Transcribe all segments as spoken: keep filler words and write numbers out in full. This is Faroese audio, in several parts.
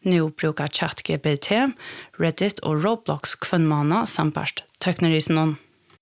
nu brukar ChatGPT, Reddit og Roblox kvinnmana sampart tøknerisen.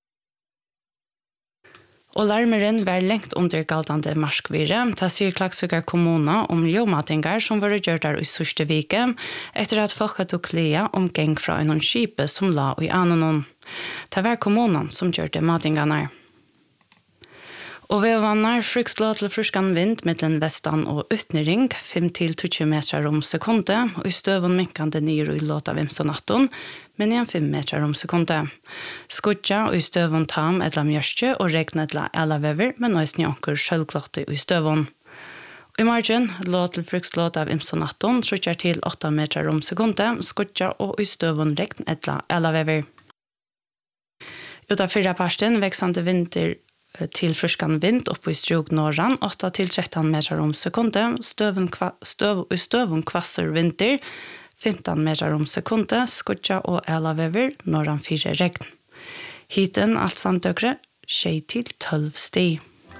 Og larmeren var lengt under galtande marskvire, ta sier Klaksvíkar kommuna om ljømatingar som var gjort der i sørste vike, etter at folk hadde klia om geng fra en skipe som la i annen. Det var kommunen som gjorde matingarna. Og ved vannar frykslå til fruskan vind mellom vestan og utnering, fem til tjue meter om sekundet, og i støvun minkande nir og i låta vimsonatton, men igjen fem meter om sekundet. Skudja og i støvun tam etla mjørstje og regna etla elavever, men nøys njankur sjølvklotte i støvun. I margen lå til frykslåt av imsonatton, trutjar til åtta meter om sekundet, skudja og i støvun regna etla elavever. Uta fyrra parsten veksande vinter til fruskan vind oppe i strug norran, åtta til tretton meter om sekundet, støvun, støv, i støvun kvasser vinter, femton meter om sekundet, skudja og elavever, norran fire regn. Hiten alt samtøkre, tjei til tolv sti.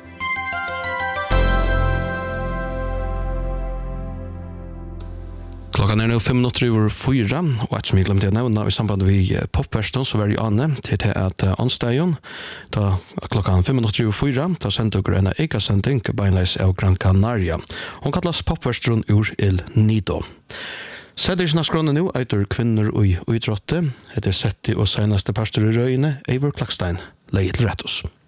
Klockan är nu fem minuter över fyra och att smidla med det nämna i samband med popversten så var det Anne till det att onsdagen då klockan fem minuter över fyra då sände jag en eka sändning beinleis av Gran Canaria. Hon kallas popversten ur El Nido. Sædisna skråna nu eitur kvinner i utrotte. Det er setti og senaste pastor i røyene Eivor Klakstein. Leid Rettos.